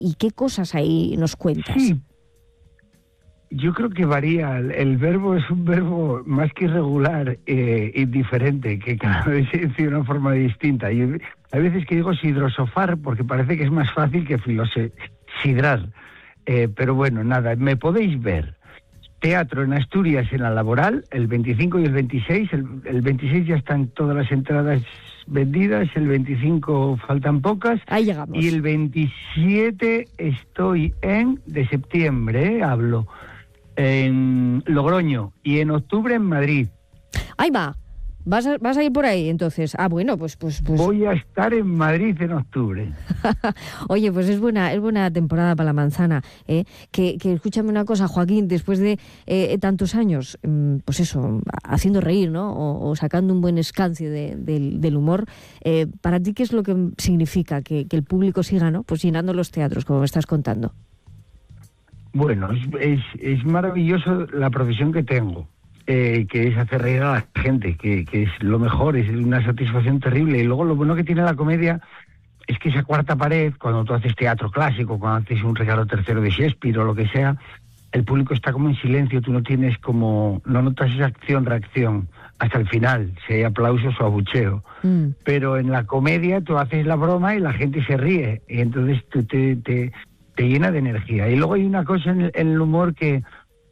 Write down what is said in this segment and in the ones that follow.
¿Y qué cosas ahí nos cuentas? Sí, yo creo que varía. El verbo es un verbo más que irregular y diferente, que cada vez se dice de una forma distinta. Hay veces que digo sidrosofar porque parece que es más fácil que sidrar. Pero bueno, nada, me podéis ver. Teatro en Asturias en la Laboral, el 25 y el 26. El 26 ya están todas las entradas vendidas, el 25 faltan pocas. Ahí llegamos. Y el 27 estoy de septiembre, hablo, en Logroño, y en octubre en Madrid. Ahí va. ¿Vas a ir por ahí entonces? Ah, bueno, pues... Voy a estar en Madrid en octubre. Oye, pues es buena temporada para la manzana, ¿eh? Que escúchame una cosa, Joaquín, después de tantos años, pues eso, haciendo reír, ¿no? O sacando un buen escancio del humor, para ti, ¿qué es lo que significa que el público siga, ¿no? Pues llenando los teatros, como me estás contando. Bueno, es maravilloso la profesión que tengo. Que es hacer reír a la gente, que es lo mejor, es una satisfacción terrible. Y luego lo bueno que tiene la comedia es que esa cuarta pared, cuando tú haces teatro clásico, cuando haces un Ricardo III de Shakespeare o lo que sea, el público está como en silencio, tú no notas esa acción-reacción hasta el final, si hay aplausos o abucheo. Pero en la comedia tú haces la broma y la gente se ríe, y entonces tú te llena de energía. Y luego hay una cosa en el humor que...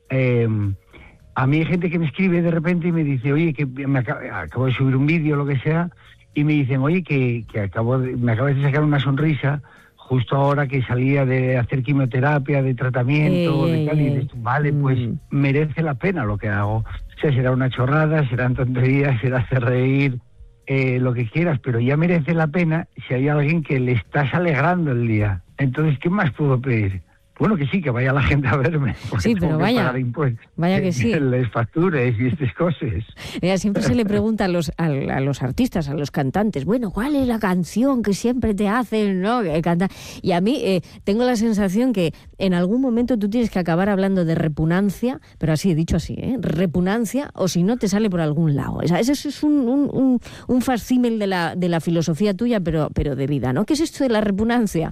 a mí hay gente que me escribe de repente y me dice, oye, que acabo de subir un vídeo o lo que sea, y me dicen, oye, que me acabas de sacar una sonrisa justo ahora que salía de hacer quimioterapia, de tratamiento, de tal, y dices, vale, pues merece la pena lo que hago. O sea, será una chorrada, serán tonterías, será hacer reír, lo que quieras, pero ya merece la pena si hay alguien que le estás alegrando el día. Entonces, ¿qué más puedo pedir? Bueno, que sí, que vaya la gente a verme. Sí, pero vaya que sí. Les factures y estas cosas. Mira, siempre se le pregunta a los artistas, a los cantantes, bueno, ¿cuál es la canción que siempre te hacen, ¿no? Y a mí tengo la sensación que en algún momento tú tienes que acabar hablando de repugnancia, pero así, dicho así, repugnancia, o si no te sale por algún lado. Ese es un facsímil de la filosofía tuya, pero de vida, ¿no? ¿Qué es esto de la repugnancia?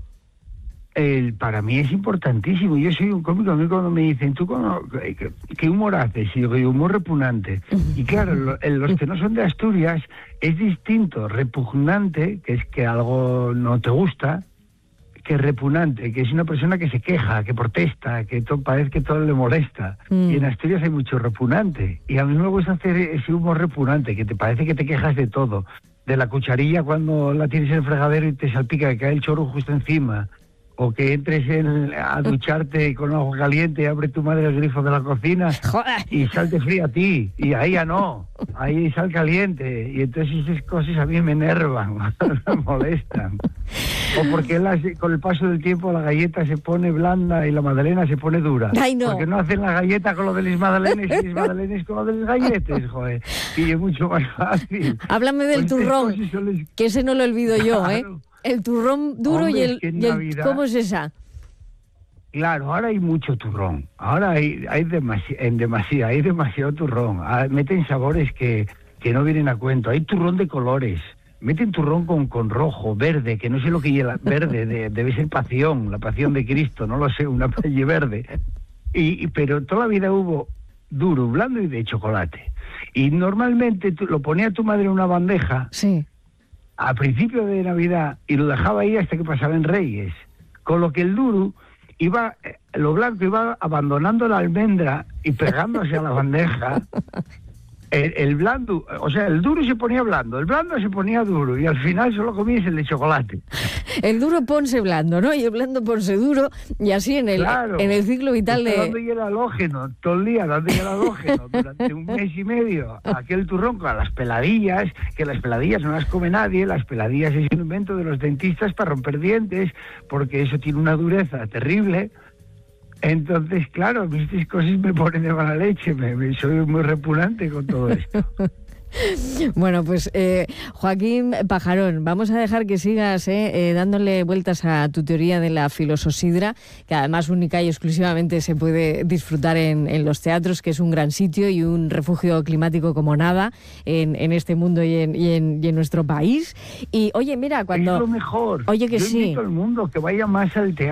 Para mí es importantísimo. Yo soy un cómico. A mí cuando me dicen, ¿tú qué humor haces? Y yo digo, humor repugnante. Y claro, los que no son de Asturias es distinto. Repugnante, que es que algo no te gusta, que repugnante, que es una persona que se queja, que protesta, que parece que todo le molesta. Y en Asturias hay mucho repugnante. Y a mí me gusta hacer ese humor repugnante, que te parece que te quejas de todo. De la cucharilla cuando la tienes en el fregadero y te salpica, que cae el chorro justo encima. O que entres a ducharte con agua caliente y abre tu madre el grifo de la cocina y salte fría a ti, y ahí ya no, ahí sal caliente, y entonces esas cosas a mí me enervan, me molestan. O porque con el paso del tiempo la galleta se pone blanda y la magdalena se pone dura. Ay, no. Porque no hacen la galleta con lo de las magdalenes y las magdalenes con lo de las galletas, joder, y es mucho más fácil. Háblame del turrón, que ese no lo olvido yo, claro. El turrón duro. Hombre, y el ¿cómo es esa? Claro, ahora hay mucho turrón. Ahora hay demasiado turrón. Meten sabores que no vienen a cuento. Hay turrón de colores. Meten turrón con rojo, verde, que no sé lo que lleva verde. Debe ser pasión, la pasión de Cristo, no lo sé, una paella verde. Pero toda la vida hubo duro, blando y de chocolate. Y normalmente lo ponía tu madre en una bandeja. Sí. A principio de Navidad, y lo dejaba ahí hasta que pasaban Reyes, con lo que el duro lo blanco iba abandonando la almendra y pegándose a la bandeja. El blando, o sea, el duro se ponía blando, el blando se ponía duro, y al final solo comías el de chocolate. El duro ponse blando, ¿no? Y el blando ponse duro, y así en el ciclo vital de... Dando el halógeno, todo el día dando el halógeno, durante un mes y medio, aquel turrón con las peladillas, que las peladillas no las come nadie, las peladillas es un invento de los dentistas para romper dientes, porque eso tiene una dureza terrible. Entonces, claro, estas cosas me ponen de mala leche, soy muy repugnante con todo esto. Bueno, pues Joaquín Pajarón, vamos a dejar que sigas dándole vueltas a tu teoría de la filososidra, que además única y exclusivamente se puede disfrutar en los teatros, que es un gran sitio y un refugio climático como nada en este mundo y en nuestro país. Y oye, mira, cuando... Es lo mejor. Oye, que yo sí. invito al mundo que vaya más al teatro.